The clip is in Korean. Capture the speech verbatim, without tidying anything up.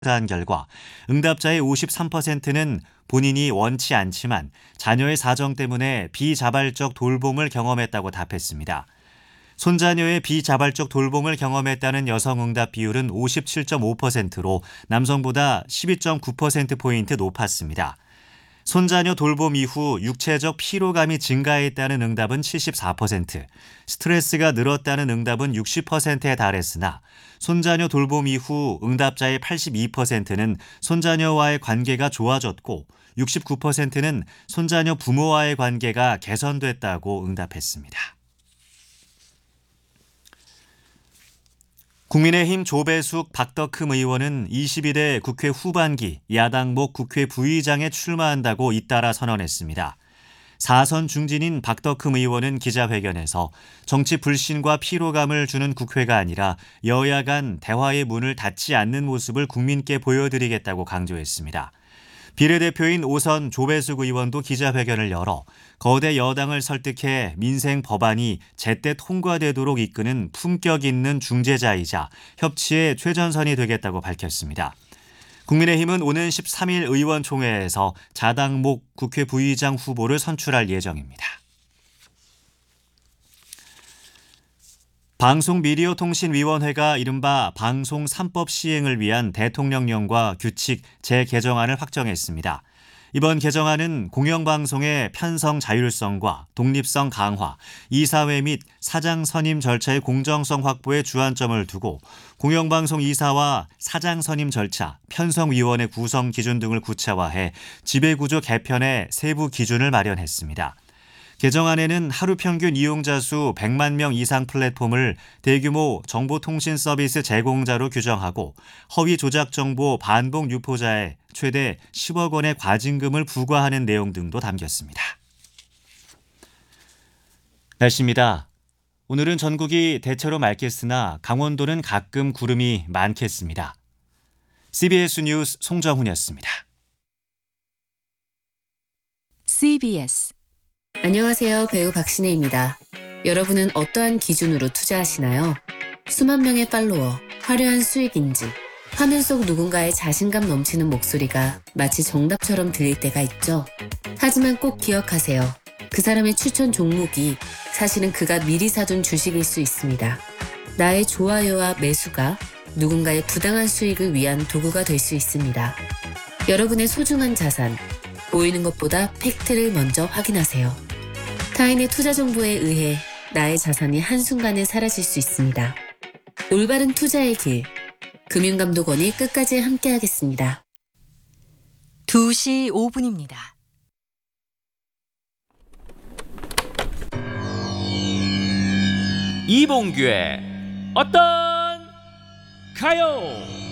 한 결과 응답자의 오십삼 퍼센트는 본인이 원치 않지만 자녀의 사정 때문에 비자발적 돌봄을 경험했다고 답했습니다. 손자녀의 비자발적 돌봄을 경험했다는 여성 응답 비율은 오십칠 점 오 퍼센트로 남성보다 십이 점 구 퍼센트포인트 높았습니다. 손자녀 돌봄 이후 육체적 피로감이 증가했다는 응답은 칠십사 퍼센트, 스트레스가 늘었다는 응답은 육십 퍼센트에 달했으나 손자녀 돌봄 이후 응답자의 팔십이 퍼센트는 손자녀와의 관계가 좋아졌고 육십구 퍼센트는 손자녀 부모와의 관계가 개선됐다고 응답했습니다. 국민의힘 조배숙 박덕흠 의원은 이십일 대 국회 후반기 야당목 국회 부의장에 출마한다고 잇따라 선언했습니다. 사선 중진인 박덕흠 의원은 기자회견에서 정치 불신과 피로감을 주는 국회가 아니라 여야 간 대화의 문을 닫지 않는 모습을 국민께 보여드리겠다고 강조했습니다. 비례대표인 오선 조배숙 의원도 기자회견을 열어 거대 여당을 설득해 민생 법안이 제때 통과되도록 이끄는 품격 있는 중재자이자 협치의 최전선이 되겠다고 밝혔습니다. 국민의힘은 오는 십삼 일 의원총회에서 자당목 국회 부의장 후보를 선출할 예정입니다. 방송미디어통신위원회가 이른바 방송 삼 법 시행을 위한 대통령령과 규칙 재개정안을 확정했습니다. 이번 개정안은 공영방송의 편성 자율성과 독립성 강화, 이사회 및 사장 선임 절차의 공정성 확보에 주안점을 두고 공영방송 이사와 사장 선임 절차, 편성위원회 구성 기준 등을 구체화해 지배구조 개편의 세부 기준을 마련했습니다. 개정안에는 하루 평균 이용자 수 백만 명 이상 플랫폼을 대규모 정보통신 서비스 제공자로 규정하고 허위 조작 정보 반복 유포자에 최대 십억 원의 과징금을 부과하는 내용 등도 담겼습니다. 날씨입니다. 오늘은 전국이 대체로 맑겠으나 강원도는 가끔 구름이 많겠습니다. 씨비에스 뉴스 송정훈이었습니다. 씨비에스 안녕하세요. 배우 박신혜입니다. 여러분은 어떠한 기준으로 투자하시나요? 수만 명의 팔로워, 화려한 수익인지, 화면 속 누군가의 자신감 넘치는 목소리가 마치 정답처럼 들릴 때가 있죠. 하지만 꼭 기억하세요. 그 사람의 추천 종목이 사실은 그가 미리 사둔 주식일 수 있습니다. 나의 좋아요와 매수가 누군가의 부당한 수익을 위한 도구가 될 수 있습니다. 여러분의 소중한 자산, 보이는 것보다 팩트를 먼저 확인하세요. 타인의 투자 정보에 의해 나의 자산이 한순간에 사라질 수 있습니다. 올바른 투자의 길, 금융감독원이 끝까지 함께하겠습니다. 두 시 오 분입니다. 이봉규의 어떤 가요?